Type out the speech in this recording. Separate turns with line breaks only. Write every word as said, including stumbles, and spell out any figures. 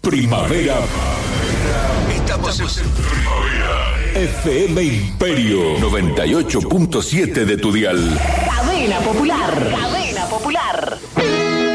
primavera. Estamos en primavera. F M Imperio noventa y ocho punto siete de tu dial.
Cadena Popular. Cadena Popular.